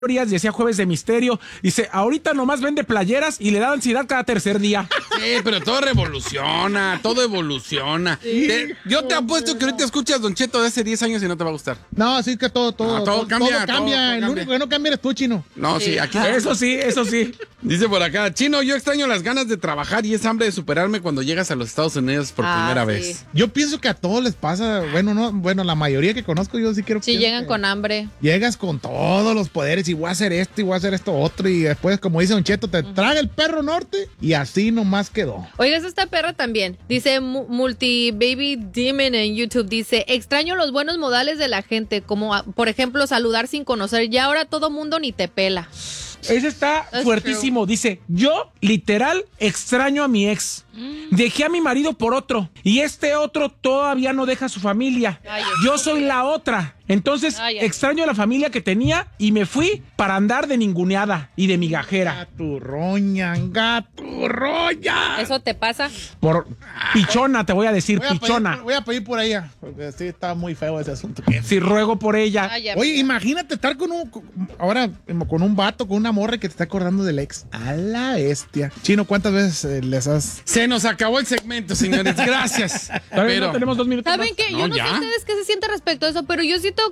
decía Jueves de Misterio, dice, ahorita nomás vende playeras y le da ansiedad cada tercer día. Sí, pero todo revoluciona, todo evoluciona. Sí. Yo te apuesto que ahorita escuchas Don Cheto de hace 10 años y no te va a gustar. No, sí que todo cambia. Todo cambia. Todo El único que no cambia eres tú, Chino. No, sí, aquí. Eso sí. Dice por acá, Chino, yo extraño las ganas de trabajar y esa hambre de superarme cuando llegas a los Estados Unidos por primera vez. Yo pienso que a todos les pasa, bueno, la mayoría que conozco yo sí quiero. Sí, llegan con hambre. Llegas con todos los poderes y voy a hacer esto y voy a hacer esto otro y después, como dice Don Cheto, te traga el perro norte y así nomás quedó. Oigas, esta perra también. Dice Multi Baby Demon en YouTube. Dice, extraño los buenos modales de la gente, como por ejemplo saludar sin conocer. Ya ahora todo mundo ni te pela. Ese está fuertísimo. Dice, yo literal extraño a mi ex. Dejé a mi marido por otro y este otro todavía no deja a su familia. Yo soy la otra. Entonces extraño a la familia que tenía y me fui para andar de ninguneada y de migajera. Gaturroña. ¿Eso te pasa? Por pichona, te voy a decir, pichona. Voy a pedir por ella, porque sí está muy feo ese asunto. Si ruego por ella. Oye, imagínate estar con un vato, con una morra que te está acordando del ex. A la bestia. Chino, ¿cuántas veces les has...? Se nos acabó el segmento, señores. Gracias. Pero no tenemos 2 minutos. ¿Saben qué? Yo no sé ustedes qué se siente respecto a eso, pero yo siento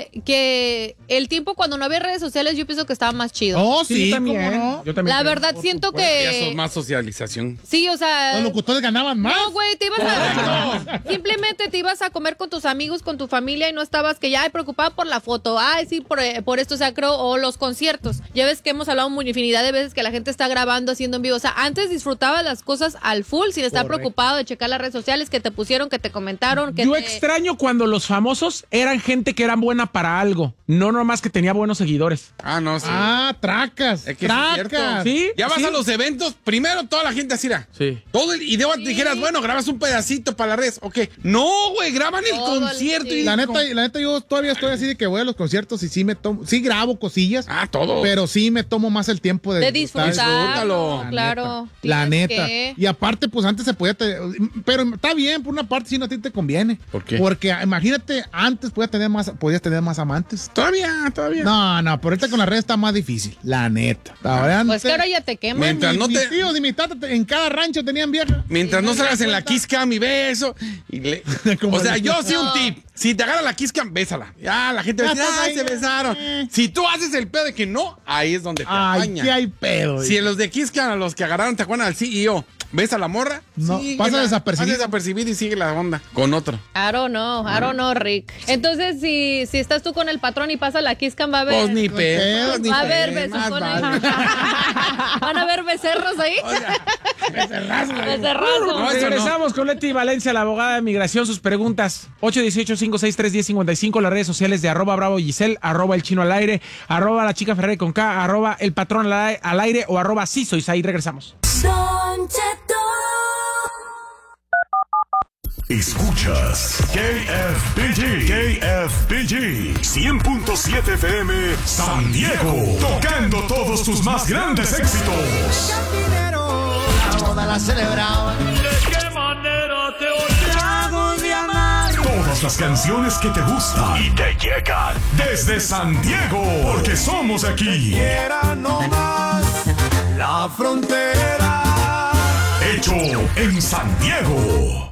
que el tiempo cuando no había redes sociales, yo pienso que estaba más chido. Oh, sí, yo también. ¿cómo no? Yo también La creo. verdad, siento que... Ya sos más socialización. Sí, o sea... Los locutores ganaban más. No, güey, te ibas a... Simplemente te ibas a comer con tus amigos, con tu familia y no estabas que ya preocupada por la foto. Ay, sí, por esto, o sea, creo... O los conciertos. Ya ves que hemos hablado una infinidad de veces que la gente está grabando, haciendo en vivo. O sea, antes disfrutabas las cosas al full sin estar preocupado de checar las redes sociales que te pusieron, que te comentaron. Yo extraño cuando los famosos eran gente que eran buena para algo. No nomás que tenía buenos seguidores. Ah, no, sí. Ah, tracas. Es que es cierto. Sí. Ya vas sí. a los eventos, primero toda la gente así era. Sí. Todo y luego dijeras, bueno, grabas un pedacito para la red. Ok. No, güey, graban el concierto. sí. Y La neta, yo todavía estoy así de que voy a los conciertos y sí grabo cosillas. Ah, todo. Pero sí me tomo más el tiempo de disfrutarlo. Disfrútalo. Claro. La tienes neta. que- Y aparte, pues antes se podía... Pero está bien, por una parte, si no a ti te conviene. ¿Por qué? Porque imagínate, antes podías tener más amantes. Todavía. No, pero ahorita con las redes está más difícil. La neta. Ahora Pues que ahora ya te queman. Mientras no mis te... tíos y mis tatas en cada rancho tenían vieja. Mientras no salgas en la kiss cam y beso. Como O sea, el- yo sí un tip. Si te agarra la kiss cam, bésala. Ya, la gente va a decir, Ya, ay, se besaron. Si tú haces el pedo de que no, ahí es donde te Ay, baña. qué hay pedo. Si los de kiss cam, a los que agarraron, te acuerdan al CEO, ¿ves a la morra? No, Síguela. pasa desapercibido. Pasa desapercibido y sigue la onda con otro. I don't know, Rick. Entonces, si estás tú con el patrón y pasa la kiss cam, va a haber... Pues ni pedo, ni Va a haber pedo, más besucones. vale. Van a haber becerros ahí. Becerrazo. Becerrazo. No, eso Regresamos con Leti Valencia, la abogada de migración. Sus preguntas: 818-563-1055. Las redes sociales de @Bravo Giselle, @El Chino al aire, @La Chica Ferrer con K, @El Patrón al aire o @Sí Soy Sai. Regresamos. Don Cheto. Escuchas KFBG 100.7 FM San Diego, tocando todos tus más grandes éxitos. La boda la celebraban. ¿De qué manera te Todas las canciones que te gustan y te llegan desde San Diego, porque somos aquí. Era nomás la frontera. Hecho en San Diego.